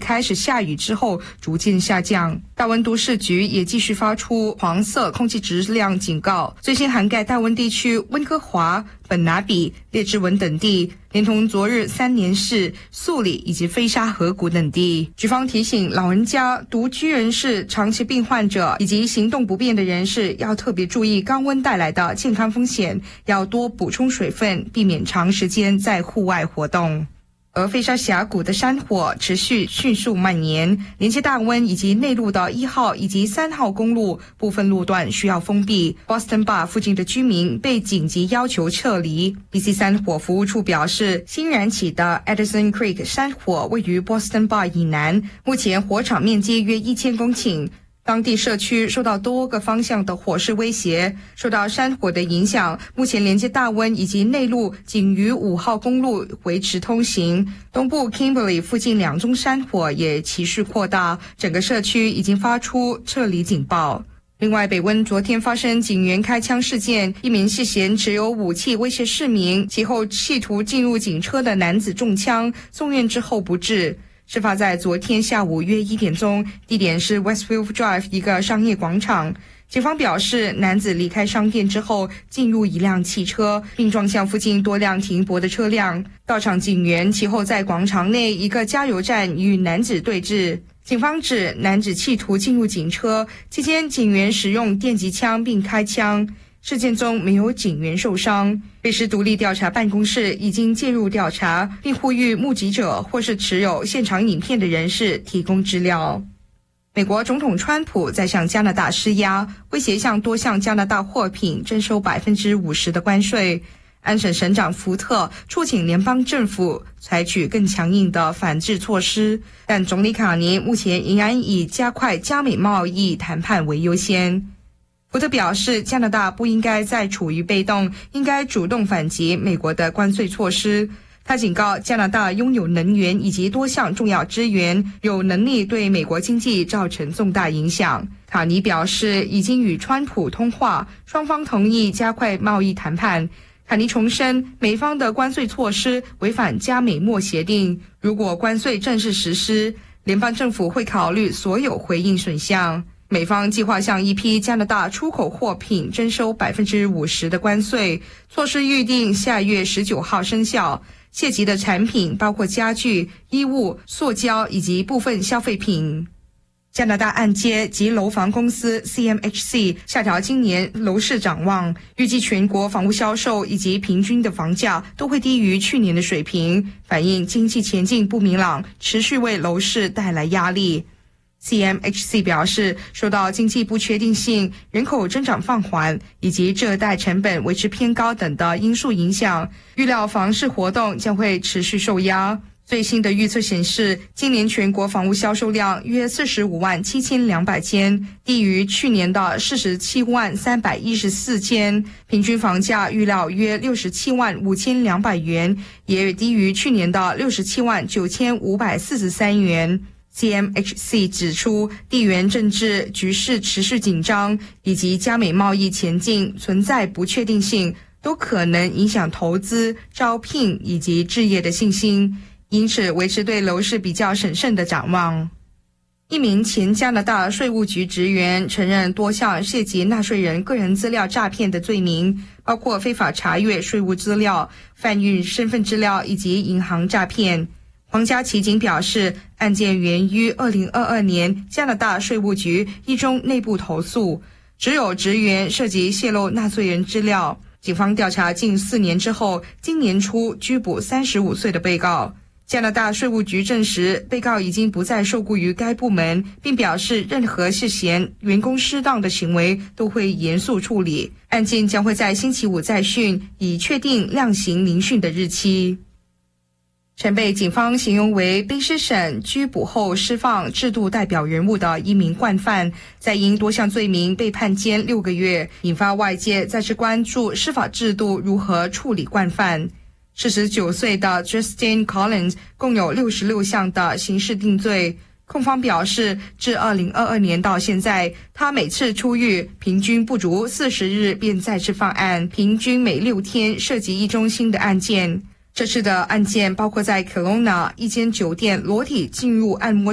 开始下雨之后逐渐下降。大温都市局也继续发出黄色空气质量警告，最新涵盖大温地区温哥华、本拿比、列治文等地，连同昨日三联市、素里以及菲沙河谷等地。局方提醒老人家、独居人士、长期病患者以及行动不便的人士要特别注意高温带来的健康风险，要多补充水分，避免长时间在户外活动。而菲沙峡谷的山火持续迅速蔓延，连接大温以及内陆的1号以及3号公路部分路段需要封闭。Boston Bar 附近的居民被紧急要求撤离。BC 山火服务处表示，新燃起的 Edison Creek 山火位于 Boston Bar 以南，目前火场面积约1000公顷。当地社区受到多个方向的火势威胁，受到山火的影响，目前连接大温以及内陆仅于5号公路维持通行。东部 Kimberley 附近2宗山火也持续扩大，整个社区已经发出撤离警报。另外，北温昨天发生警员开枪事件，一名涉嫌持有武器威胁市民，其后企图进入警车的男子中枪，送院之后不治。事发在昨天下午约1点钟，地点是 Westfield Drive 一个商业广场。警方表示，男子离开商店之后进入一辆汽车，并撞向附近多辆停泊的车辆。到场警员其后在广场内一个加油站与男子对峙。警方指男子企图进入警车，期间警员使用电击枪并开枪。事件中没有警员受伤。北市独立调查办公室已经介入调查，并呼吁目击者或是持有现场影片的人士提供资料。美国总统川普在向加拿大施压，威胁向多项加拿大货品征收50%的关税。安省省长福特促请联邦政府采取更强硬的反制措施，但总理卡尼目前仍然以加快加美贸易谈判为优先。福特表示，加拿大不应该再处于被动，应该主动反击美国的关税措施。他警告，加拿大拥有能源以及多项重要资源，有能力对美国经济造成重大影响。卡尼表示，已经与川普通话，双方同意加快贸易谈判。卡尼重申，美方的关税措施违反加美墨协定，如果关税正式实施，联邦政府会考虑所有回应选项。美方计划向一批加拿大出口货品征收50%的关税，措施预定下月19号生效。涉及的产品包括家具、衣物、塑胶以及部分消费品。加拿大按揭及楼房公司 CMHC 下调今年楼市展望，预计全国房屋销售以及平均的房价都会低于去年的水平，反映经济前景不明朗，持续为楼市带来压力。CMHC 表示，受到经济不确定性、人口增长放缓以及借贷成本维持偏高等的因素影响，预料房市活动将会持续受压。最新的预测显示，今年全国房屋销售量约457200间，低于去年的47314间，平均房价预料约675200元，也低于去年的679543元。CMHC 指出，地缘政治局势持续紧张，以及加美贸易前景存在不确定性，都可能影响投资、招聘以及置业的信心，因此维持对楼市比较审慎的展望。一名前加拿大税务局职员承认多项涉及纳税人个人资料诈骗的罪名，包括非法查阅税务资料、贩运身份资料以及银行诈骗。皇家骑警表示，案件源于2022年加拿大税务局一宗内部投诉，只有职员涉及泄露纳税人资料。警方调查近4年之后，今年初拘捕35岁的被告。加拿大税务局证实，被告已经不再受雇于该部门，并表示任何涉嫌员工失当的行为都会严肃处理。案件将会在星期五再讯，以确定量刑聆讯的日期。曾被警方形容为卑诗省拘捕后释放制度代表人物的一名惯犯，在因多项罪名被判监6个月，引发外界再次关注司法制度如何处理惯犯。49岁的 Justin Collins 共有66项的刑事定罪。控方表示，自2022年到现在，他每次出狱平均不足40日便再次犯案，平均每6天涉及一宗新的案件。这次的案件包括在 Kelowna 一间酒店裸体进入按摩